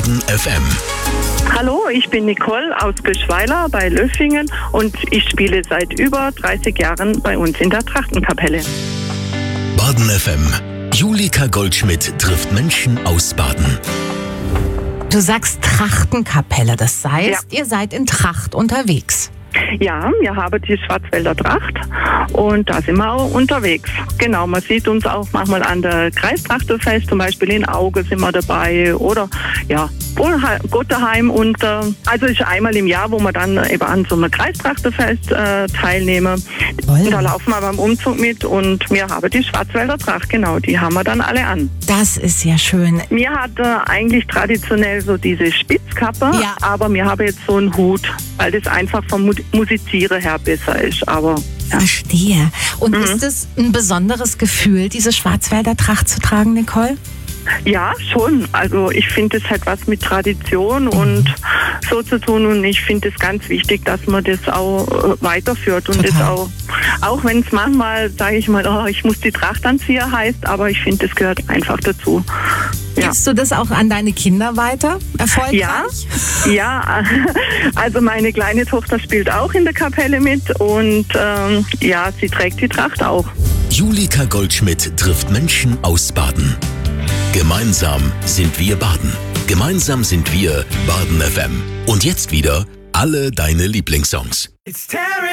Baden FM. Hallo, ich bin Nicole aus Göschweiler bei Löffingen und ich spiele seit über 30 Jahren bei uns in der Trachtenkapelle. Baden FM. Julika Goldschmidt trifft Menschen aus Baden. Du sagst Trachtenkapelle, das heißt, ihr seid in Tracht unterwegs. Ja, wir haben die Schwarzwälder Tracht und da sind wir auch unterwegs. Genau, man sieht uns auch manchmal an der Kreistrachterfest, zum Beispiel in Auge sind wir dabei oder ja, Gotterheim und also ist einmal im Jahr, wo wir dann eben an so einem Kreistrachterfest teilnehmen. Und da laufen wir beim Umzug mit und wir haben die Schwarzwälder Tracht, genau, die haben wir dann alle an. Das ist ja schön. Wir hatten eigentlich traditionell so diese Spitzkappe, Ja. aber wir haben jetzt so einen Hut, weil das einfach vom Musizieren her besser ist. Aber ja. Verstehe. Und ist es ein besonderes Gefühl, diese Schwarzwälder Tracht zu tragen, Nicole? Ja, schon. Also ich finde, es hat was mit Tradition und so zu tun und ich finde es ganz wichtig, dass man das auch weiterführt und Total. das auch wenn es manchmal, sage ich mal, oh, ich muss die Tracht anziehen heißt, aber ich finde, das gehört einfach dazu. Ja. Gibst du das auch an deine Kinder weiter? Erfolgreich? Ja, also meine kleine Tochter spielt auch in der Kapelle mit und ja, sie trägt die Tracht auch. Julika Goldschmidt trifft Menschen aus Baden. Gemeinsam sind wir Baden. Gemeinsam sind wir Baden FM. Und jetzt wieder alle deine Lieblingssongs.